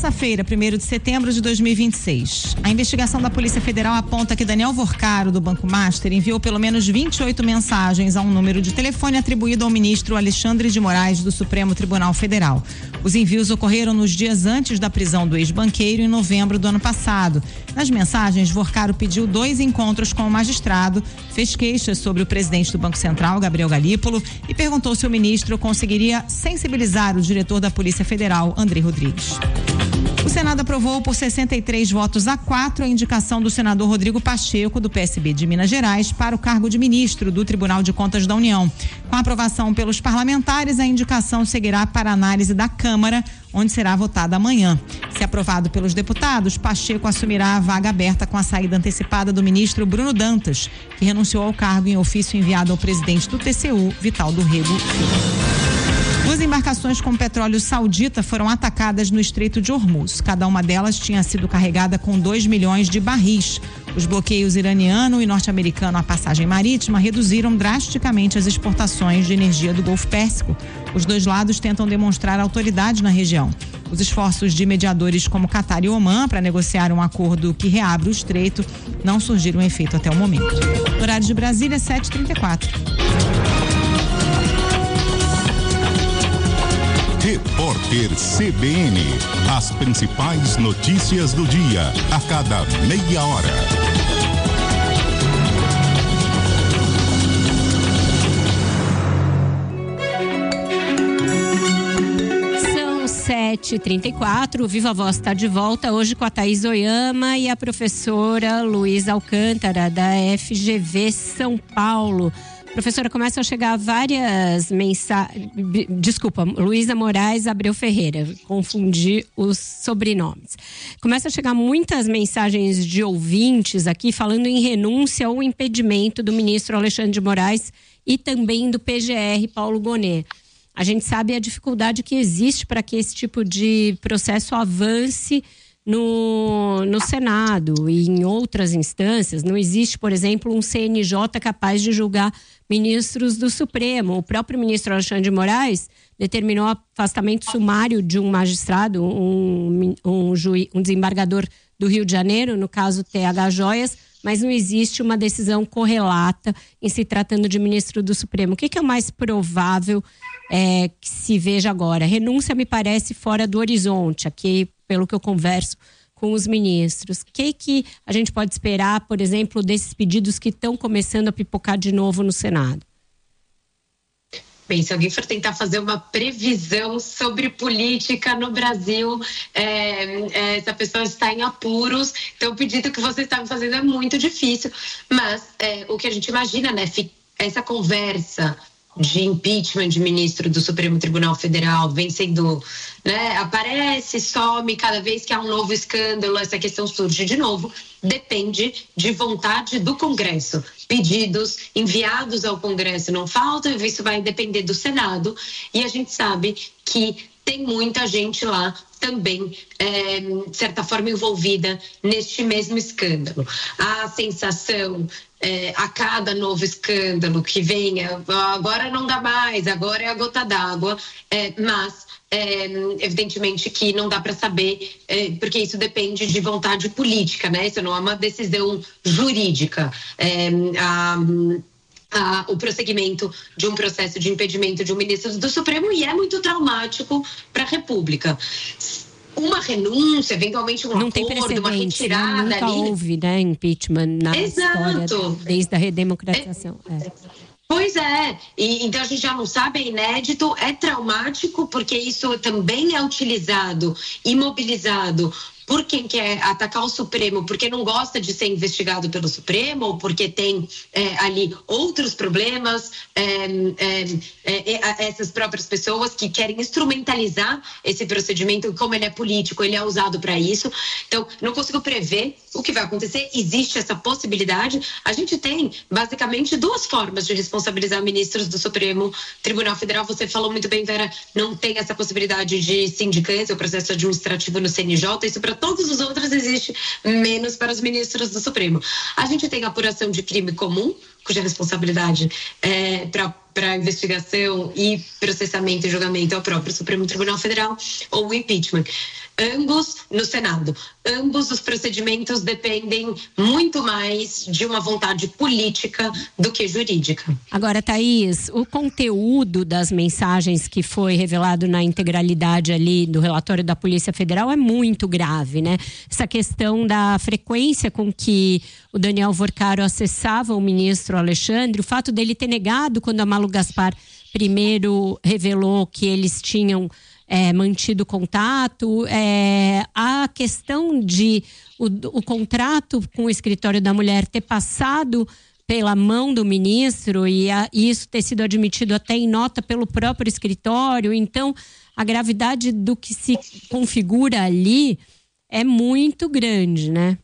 terça-feira, 1º de setembro de 2026. A investigação da Polícia Federal aponta que Daniel Vorcaro, do Banco Master, enviou pelo menos 28 mensagens a um número de telefone atribuído ao ministro Alexandre de Moraes, do Supremo Tribunal Federal. Os envios ocorreram nos dias antes da prisão do ex-banqueiro, em novembro do ano passado. Nas mensagens, Vorcaro pediu 2 encontros com o magistrado, fez queixas sobre o presidente do Banco Central, Gabriel Galípolo, e perguntou se o ministro conseguiria sensibilizar o diretor da Polícia Federal, André Rodrigues. O Senado aprovou por 63 votos a 4 a indicação do senador Rodrigo Pacheco, do PSB de Minas Gerais, para o cargo de ministro do Tribunal de Contas da União. Com a aprovação pelos parlamentares, a indicação seguirá para análise da Câmara, onde será votada amanhã. Se aprovado pelos deputados, Pacheco assumirá a vaga aberta com a saída antecipada do ministro Bruno Dantas, que renunciou ao cargo em ofício enviado ao presidente do TCU, Vital do Rego Filho. 2 embarcações com petróleo saudita foram atacadas no Estreito de Hormuz. Cada uma delas tinha sido carregada com 2 milhões de barris. Os bloqueios iraniano e norte-americano à passagem marítima reduziram drasticamente as exportações de energia do Golfo Pérsico. Os 2 lados tentam demonstrar autoridade na região. Os esforços de mediadores como Catar e Omã para negociar um acordo que reabre o estreito não surgiram efeito até o momento. Horário de Brasília, 7h34. Repórter CBN. As principais notícias do dia, a cada meia hora. São 7h34, o Viva Voz está de volta hoje com a Thaís Oyama e a professora Luísa Alcântara, da FGV São Paulo. Professora, começam a chegar várias mensagens. Desculpa, Luísa Moraes Abreu Ferreira, confundi os sobrenomes. Começam a chegar muitas mensagens de ouvintes aqui falando em renúncia ou impedimento do ministro Alexandre de Moraes e também do PGR Paulo Gonet. A gente sabe a dificuldade que existe para que esse tipo de processo avance no Senado e em outras instâncias. Não existe, por exemplo, um CNJ capaz de julgar ministros do Supremo. O próprio ministro Alexandre de Moraes determinou o afastamento sumário de um magistrado, um desembargador do Rio de Janeiro, no caso TH Joias, mas não existe uma decisão correlata em se tratando de ministro do Supremo. O que é o mais provável que se veja agora? Renúncia me parece fora do horizonte, aqui pelo que eu converso com os ministros. O que a gente pode esperar, por exemplo, desses pedidos que estão começando a pipocar de novo no Senado? Bem, se alguém for tentar fazer uma previsão sobre política no Brasil, essa pessoa está em apuros, então o pedido que você está me fazendo é muito difícil, mas o que a gente imagina, né, essa conversa de impeachment de ministro do Supremo Tribunal Federal vem sendo, né, aparece, some, cada vez que há um novo escândalo, essa questão surge de novo, depende de vontade do Congresso. Pedidos enviados ao Congresso não faltam, isso vai depender do Senado, e a gente sabe que tem muita gente lá também, de certa forma, envolvida neste mesmo escândalo. A sensação, a cada novo escândalo que venha, agora não dá mais, agora é a gota d'água, mas evidentemente que não dá para saber, porque isso depende de vontade política, né? Isso não é uma decisão jurídica. O prosseguimento de um processo de impedimento de um ministro do Supremo, e é muito traumático para a República. Uma renúncia, eventualmente um acordo, uma retirada, nunca ali. Houve, né, impeachment na Exato. História desde a redemocratização. Pois é, e então a gente já não sabe, é inédito, é traumático, porque isso também é utilizado e mobilizado por quem quer atacar o Supremo, porque não gosta de ser investigado pelo Supremo, ou porque tem ali outros problemas, essas próprias pessoas que querem instrumentalizar esse procedimento, como ele é político, ele é usado para isso. Então, não consigo prever o que vai acontecer, existe essa possibilidade. A gente tem, basicamente, 2 formas de responsabilizar ministros do Supremo Tribunal Federal. Você falou muito bem, Vera, não tem essa possibilidade de sindicância, o processo administrativo no CNJ, isso para todos os outros existe, menos para os ministros do Supremo. A gente tem a apuração de crime comum, cuja responsabilidade para investigação e processamento e julgamento é o próprio Supremo Tribunal Federal, ou o impeachment. Ambos no Senado. Ambos os procedimentos dependem muito mais de uma vontade política do que jurídica. Agora, Thaís, o conteúdo das mensagens que foi revelado na integralidade ali do relatório da Polícia Federal é muito grave, né? Essa questão da frequência com que o Daniel Vorcaro acessava o ministro Alexandre, o fato dele ter negado quando a Malu Gaspar primeiro revelou que eles tinham mantido contato, a questão de o contrato com o escritório da mulher ter passado pela mão do ministro e isso ter sido admitido até em nota pelo próprio escritório. Então, a gravidade do que se configura ali é muito grande, né?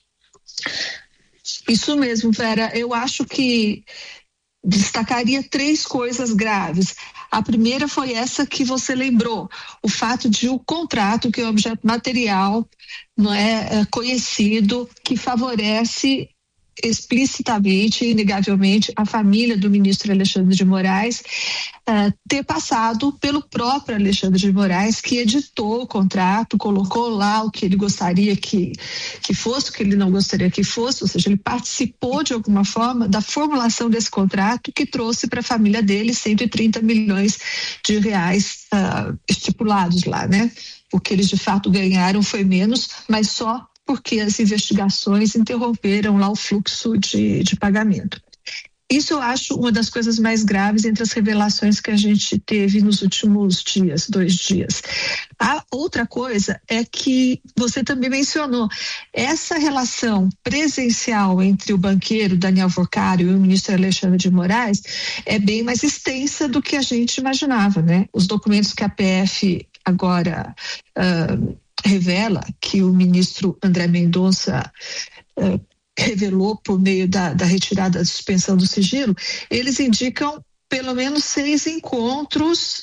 Isso mesmo, Vera. Eu acho que destacaria 3 coisas graves. A primeira foi essa que você lembrou, o fato de o contrato, que é um objeto material, não é conhecido, que favorece explicitamente e inegavelmente a família do ministro Alexandre de Moraes, ter passado pelo próprio Alexandre de Moraes, que editou o contrato, colocou lá o que ele gostaria que fosse, o que ele não gostaria que fosse, ou seja, ele participou de alguma forma da formulação desse contrato que trouxe para a família dele 130 milhões de reais estipulados lá, né? O que eles de fato ganharam foi menos, mas só porque as investigações interromperam lá o fluxo de pagamento. Isso eu acho uma das coisas mais graves entre as revelações que a gente teve nos últimos 2 dias. A outra coisa é que você também mencionou, essa relação presencial entre o banqueiro Daniel Vorcaro e o ministro Alexandre de Moraes é bem mais extensa do que a gente imaginava, né? Os documentos que a PF agora revela, que o ministro André Mendonça revelou por meio da retirada da suspensão do sigilo, eles indicam pelo menos 6 encontros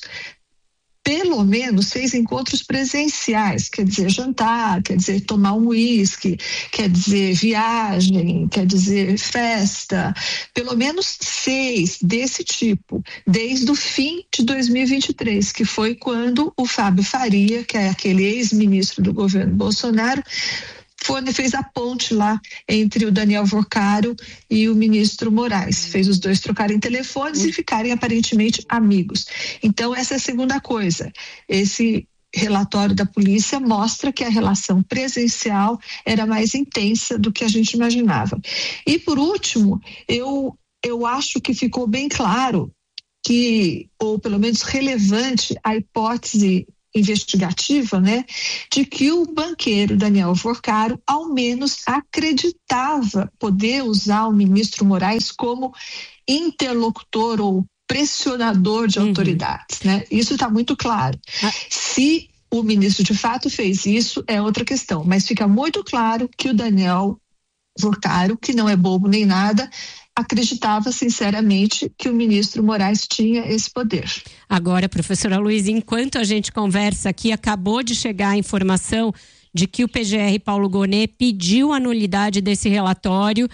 presenciais, quer dizer, jantar, quer dizer, tomar um uísque, quer dizer, viagem, quer dizer, festa, pelo menos 6 desse tipo, desde o fim de 2023, que foi quando o Fábio Faria, que é aquele ex-ministro do governo Bolsonaro, fez a ponte lá entre o Daniel Vorcaro e o ministro Moraes. Fez os dois trocarem telefones e ficarem aparentemente amigos. Então, essa é a segunda coisa. Esse relatório da polícia mostra que a relação presencial era mais intensa do que a gente imaginava. E, por último, eu acho que ficou bem claro que, ou pelo menos relevante, a hipótese investigativa, né, de que o banqueiro Daniel Vorcaro ao menos acreditava poder usar o ministro Moraes como interlocutor ou pressionador de autoridades, né? Isso está muito claro. Se o ministro de fato fez isso, é outra questão, mas fica muito claro que o Daniel Vorcaro, que não é bobo nem nada, acreditava sinceramente que o ministro Moraes tinha esse poder. Agora, professora Luiz, enquanto a gente conversa aqui, acabou de chegar a informação de que o PGR Paulo Gonet pediu a nulidade desse relatório,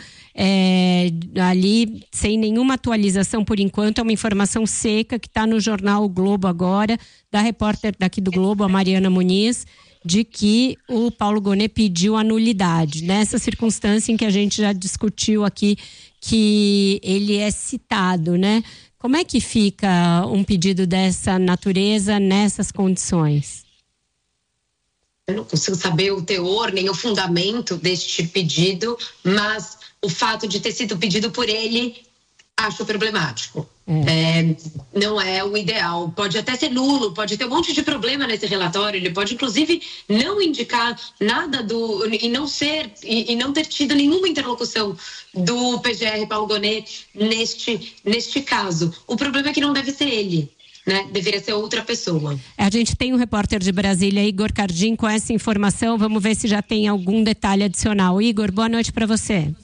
ali sem nenhuma atualização por enquanto, é uma informação seca que está no jornal O Globo agora, da repórter daqui do Globo, a Mariana Muniz, de que o Paulo Gonet pediu a nulidade, nessa circunstância em que a gente já discutiu aqui que ele é citado, né? Como é que fica um pedido dessa natureza nessas condições? Eu não consigo saber o teor nem o fundamento deste pedido, mas o fato de ter sido pedido por ele acho problemático. Não é o ideal. Pode até ser nulo, pode ter um monte de problema nesse relatório, ele pode inclusive não indicar nada e não ter tido nenhuma interlocução do PGR Paulo Gonet neste caso. O problema é que não deve ser ele, né? Deveria ser outra pessoa. A gente tem um repórter de Brasília, Igor Cardim, com essa informação. Vamos ver se já tem algum detalhe adicional. Igor, boa noite para você.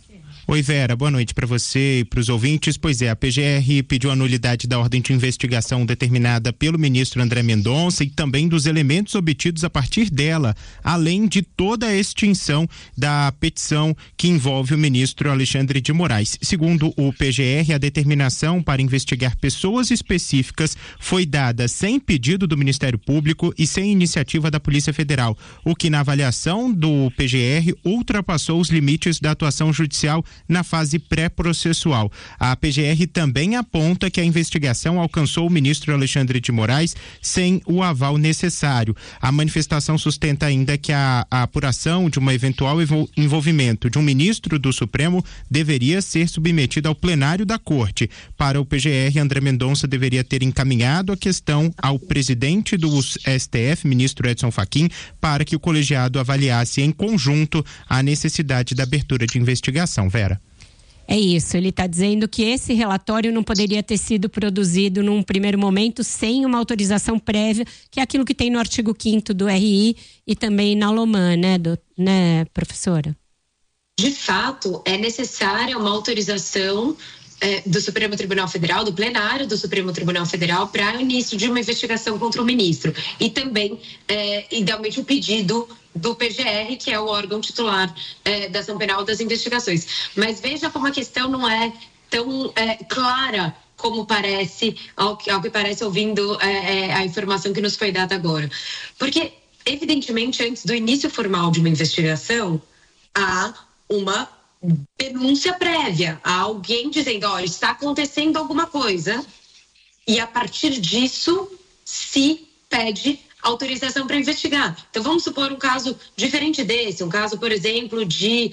Oi, Vera, boa noite para você e para os ouvintes. Pois é, a PGR pediu a nulidade da ordem de investigação determinada pelo ministro André Mendonça e também dos elementos obtidos a partir dela, além de toda a extinção da petição que envolve o ministro Alexandre de Moraes. Segundo o PGR, a determinação para investigar pessoas específicas foi dada sem pedido do Ministério Público e sem iniciativa da Polícia Federal, o que na avaliação do PGR ultrapassou os limites da atuação judicial na fase pré-processual. A PGR também aponta que a investigação alcançou o ministro Alexandre de Moraes sem o aval necessário. A manifestação sustenta ainda que a apuração de um eventual envolvimento de um ministro do Supremo deveria ser submetida ao plenário da Corte. Para o PGR, André Mendonça deveria ter encaminhado a questão ao presidente do STF, ministro Edson Fachin, para que o colegiado avaliasse em conjunto a necessidade da abertura de investigação. Vera. É isso, ele está dizendo que esse relatório não poderia ter sido produzido num primeiro momento sem uma autorização prévia, que é aquilo que tem no artigo 5º do RI e também na LOMAN, né, professora? De fato, é necessária uma autorização do Supremo Tribunal Federal, do plenário do Supremo Tribunal Federal, para o início de uma investigação contra o ministro. E também, idealmente, o pedido do PGR, que é o órgão titular da ação penal das investigações. Mas veja como a questão não é tão clara como parece, ao que parece ouvindo a informação que nos foi dada agora. Porque, evidentemente, antes do início formal de uma investigação, há uma denúncia prévia, há alguém dizendo, está acontecendo alguma coisa, e a partir disso se pede autorização para investigar. Então, vamos supor um caso diferente desse, um caso, por exemplo, de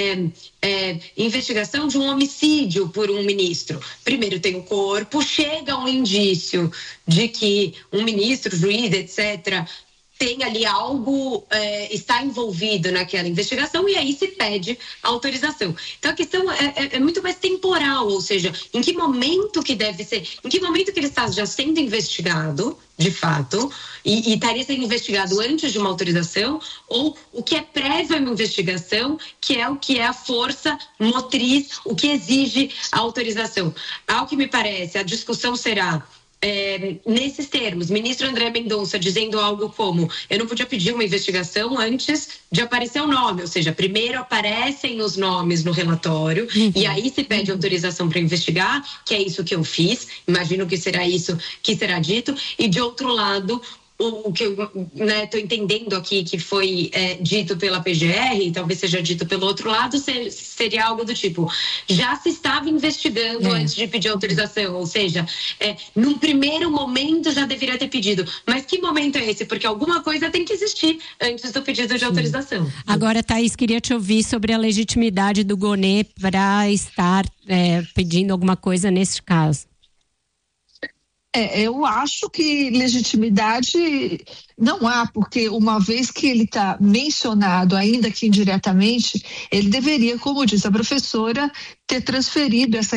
investigação de um homicídio por um ministro. Primeiro tem o corpo, chega um indício de que um ministro, juiz, etc., tem ali algo, está envolvido naquela investigação, e aí se pede autorização. Então a questão é muito mais temporal, ou seja, em que momento que deve ser, em que momento que ele está já sendo investigado, de fato, e estaria sendo investigado antes de uma autorização, ou o que é prévio a uma investigação, que é a força motriz, o que exige a autorização. Ao que me parece, a discussão será nesses termos, ministro André Mendonça dizendo algo como: eu não podia pedir uma investigação antes de aparecer o nome, ou seja, primeiro aparecem os nomes no relatório e aí se pede autorização para investigar, que é isso que eu fiz, imagino que será isso que será dito, e de outro lado, o que eu estou entendendo aqui que foi dito pela PGR, e talvez seja dito pelo outro lado, seria algo do tipo: já se estava investigando antes de pedir autorização, ou seja, num primeiro momento já deveria ter pedido. Mas que momento é esse? Porque alguma coisa tem que existir antes do pedido de autorização. Agora, Thaís, queria te ouvir sobre a legitimidade do Gonê para estar pedindo alguma coisa nesse caso. Eu acho que legitimidade não há, porque uma vez que ele está mencionado, ainda que indiretamente, ele deveria, como diz a professora, ter transferido essa